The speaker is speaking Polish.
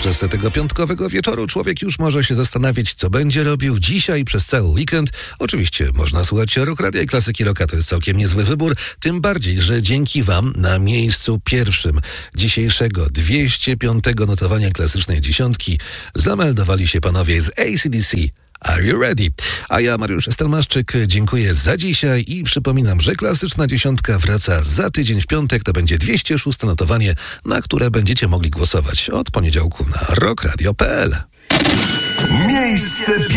podczas tego piątkowego wieczoru człowiek już może się zastanawiać, co będzie robił dzisiaj przez cały weekend. Oczywiście można słuchać Rock Radia i Klasyki Rocka, to jest całkiem niezły wybór, tym bardziej, że dzięki wam na miejscu pierwszym dzisiejszego 205 notowania klasycznej dziesiątki zameldowali się panowie z AC/DC. Are you ready? A ja, Mariusz Stelmaszczyk, dziękuję za dzisiaj i przypominam, że klasyczna dziesiątka wraca za tydzień w piątek. To będzie 206 notowanie, na które będziecie mogli głosować od poniedziałku na rockradio.pl. Miejsce